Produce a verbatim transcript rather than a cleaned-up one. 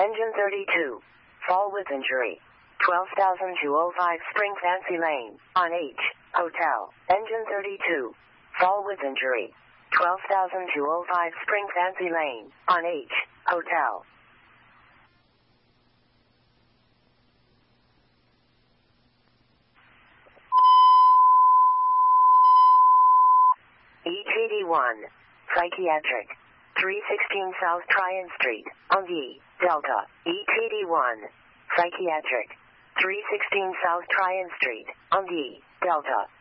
Engine thirty-two. Fall with injury. twelve thousand two hundred five Spring Fancy Lane, on H, Hotel. Engine thirty-two. Fall with injury. twelve thousand two hundred five Spring Fancy Lane, on H, Hotel. E T D one. Psychiatric. three sixteen South Tryon Street, on the Delta. E T D one. Psychiatric. three sixteen South Tryon Street, on the Delta.